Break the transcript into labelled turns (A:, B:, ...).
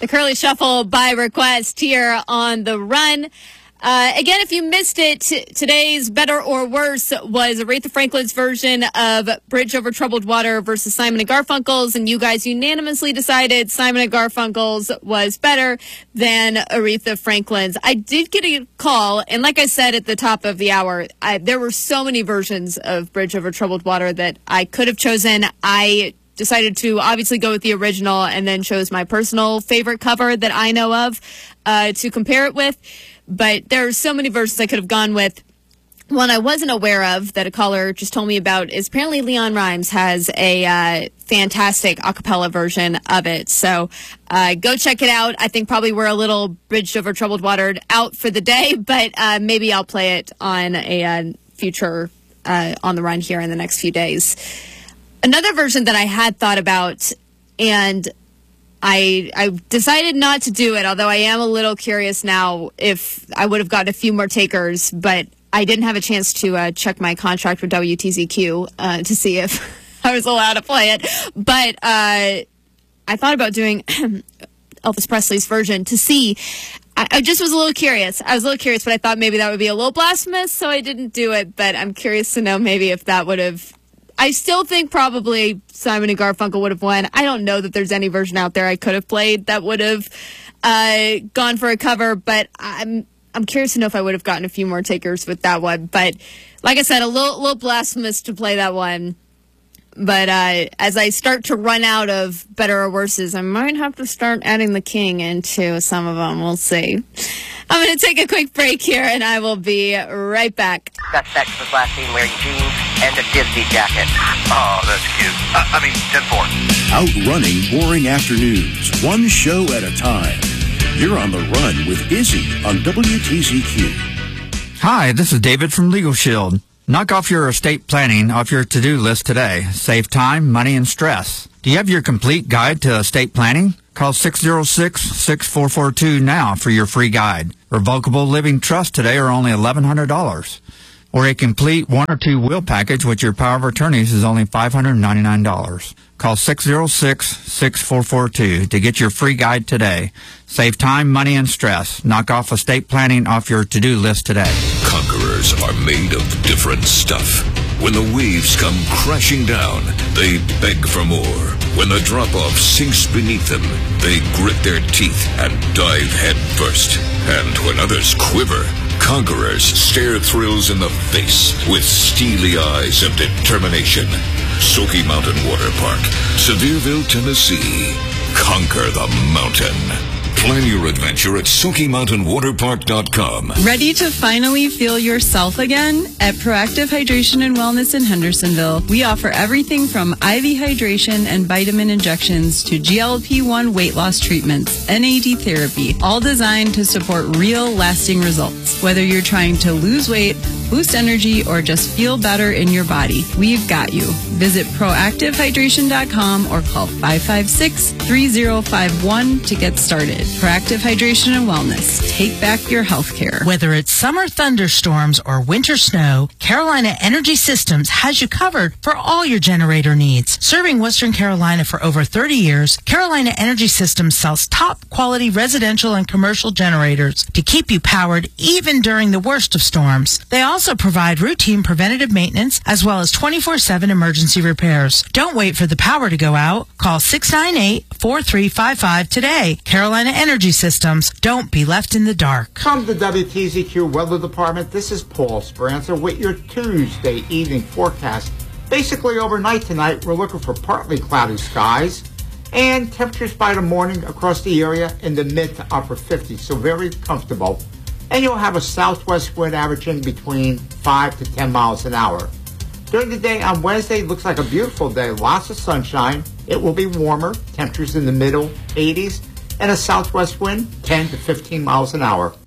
A: The Curly Shuffle by request here on The Run. Again, if you missed it, today's Better or Worse was Aretha Franklin's version of Bridge Over Troubled Water versus Simon and Garfunkel's, and you guys unanimously decided Simon and Garfunkel's was better than Aretha Franklin's. I did get a call, and like I said at the top of the hour, there were so many versions of Bridge Over Troubled Water that I could have chosen. I decided to obviously go with the original and then chose my personal favorite cover that I know of to compare it with. But there are so many versions I could have gone with. One I wasn't aware of that a caller just told me about is apparently Leon Rimes has a fantastic a cappella version of it. So go check it out. I think probably we're a little bridged over troubled water out for the day, but maybe I'll play it on a future on the run here in the next few days. Another version that I had thought about, and I decided not to do it, although I am a little curious now if I would have gotten a few more takers, but I didn't have a chance to check my contract with WTZQ to see if I was allowed to play it. But I thought about doing Elvis Presley's version to see. I just was a little curious. I was a little curious, but I thought maybe that would be a little blasphemous, so I didn't do it. But I'm curious to know maybe if that would have... I still think probably Simon and Garfunkel would have won. I don't know that there's any version out there I could have played that would have gone for a cover, but I'm curious to know if I would have gotten a few more takers with that one. But like I said, a little blasphemous to play that one. But as I start to run out of Better or Worses, I might have to start adding the King into some of them. We'll see. I'm going to take a quick break here, and I will be right back.
B: Suspect was last seen wearing jeans and a Disney jacket.
C: Oh, that's cute. 10-4.
D: Outrunning boring afternoons, one show at a time. You're on the run with Izzy on WTZQ.
E: Hi, this is David from Legal Shield. Knock off your estate planning off your to-do list today. Save time, money, and stress. Do you have your complete guide to estate planning? Call 606-6442 now for your free guide. Revocable living trusts today are only $1,100. Or a complete 1 or 2 will package with your power of attorneys is only $599. Call 606-6442 to get your free guide today. Save time, money, and stress. Knock off estate planning off your to-do list today.
F: Conquerors are made of different stuff. When the waves come crashing down, they beg for more. When the drop-off sinks beneath them, they grit their teeth and dive head first. And when others quiver, conquerors stare thrills in the face with steely eyes of determination. Smoky Mountain Water Park, Sevierville, Tennessee. Conquer the mountain. Plan your adventure at SmokyMountainWaterPark.com.
G: Ready to finally feel yourself again? At Proactive Hydration and Wellness in Hendersonville, we offer everything from IV hydration and vitamin injections to GLP-1 weight loss treatments, NAD therapy, all designed to support real, lasting results. Whether you're trying to lose weight, boost energy, or just feel better in your body, we've got you. Visit proactivehydration.com or call 556-3051 to get started. Proactive Hydration and Wellness. Take back your health care.
H: Whether it's summer thunderstorms or winter snow, Carolina Energy Systems has you covered for all your generator needs. Serving Western Carolina for over 30 years, Carolina Energy Systems sells top quality residential and commercial generators to keep you powered even during the worst of storms. They also provide routine preventative maintenance as well as 24/7 emergency repairs. Don't wait for the power to go out. Call 698-4355 today. Carolina Energy Systems. Don't be left in the dark.
I: Come to WTZQ Weather Department. This is Paul Speranza with your Tuesday evening forecast. Basically overnight tonight, we're looking for partly cloudy skies and temperatures by the morning across the area in the mid to upper 50s, so very comfortable. And you'll have a southwest wind averaging between 5 to 10 miles an hour. During the day on Wednesday, looks like a beautiful day. Lots of sunshine. It will be warmer. Temperatures in the middle 80s. And a southwest wind, 10 to 15 miles an hour.